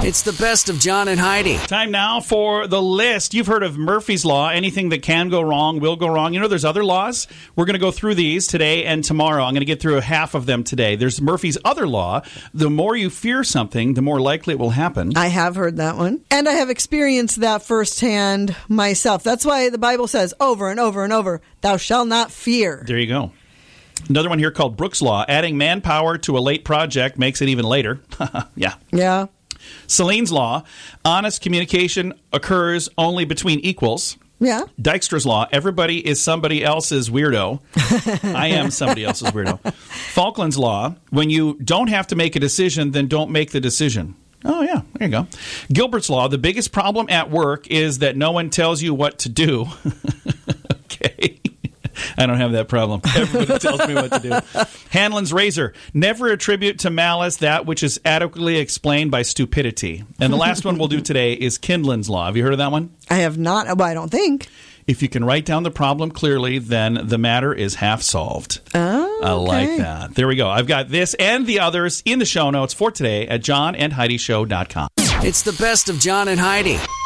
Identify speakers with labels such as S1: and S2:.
S1: It's the best of John and Heidi.
S2: Time now for the list. You've heard of Murphy's Law. Anything that can go wrong will go wrong. You know, there's other laws. We're going to go through these today and tomorrow. I'm going to get through half of them today. There's Murphy's other law. The more you fear something, the more likely it will happen.
S3: I have heard that one. And I have experienced that firsthand myself. That's why the Bible says over and over and over, thou shalt not fear.
S2: There you go. Another one here called Brooks Law. Adding manpower to a late project makes it even later. Yeah.
S3: Yeah.
S2: Celine's Law. Honest communication occurs only between equals.
S3: Yeah.
S2: Dykstra's Law. Everybody is somebody else's weirdo. I am somebody else's weirdo. Falkland's Law. When you don't have to make a decision, then don't make the decision. Oh, yeah. There you go. Gilbert's Law. The biggest problem at work is that no one tells you what to do. Okay. I don't have that problem. Everybody tells me what to do. Hanlon's Razor. Never attribute to malice that which is adequately explained by stupidity. And the last one we'll do today is Kindlin's Law. Have you heard of that one?
S3: I have not. Well, I don't think.
S2: If you can write down the problem clearly, then the matter is half solved.
S3: Oh,
S2: I like
S3: okay.
S2: that. There we go. I've got this and the others in the show notes for today at johnandheidishow.com.
S1: It's the best of John and Heidi.